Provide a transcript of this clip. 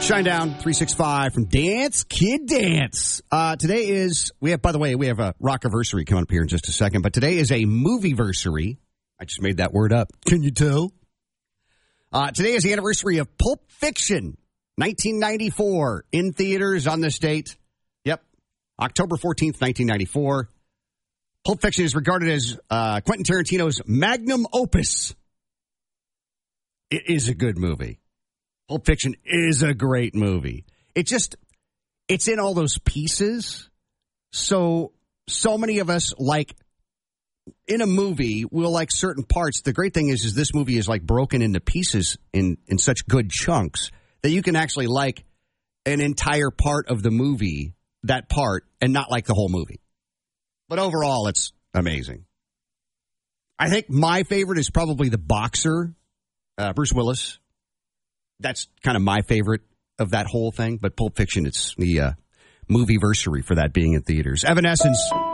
Shinedown 365 from Dance Kid Dance. Today is, we have a rock-aversary coming up here in just a second, but today is a movie-versary. I just made that word up. Can you tell? Today is the anniversary of Pulp Fiction, 1994, in theaters on this date. Yep, October 14th, 1994. Pulp Fiction is regarded as Quentin Tarantino's magnum opus. It is a good movie. Pulp Fiction is a great movie. It's in all those pieces. So many of us, like, in a movie, we'll like certain parts. The great thing is this movie is like broken into pieces in such good chunks that you can actually like an entire part of the movie, that part, and not like the whole movie. But overall, it's amazing. I think my favorite is probably the boxer, Bruce Willis. That's kind of my favorite of that whole thing. But Pulp Fiction, it's the movie-versary for that being in theaters. Evanescence.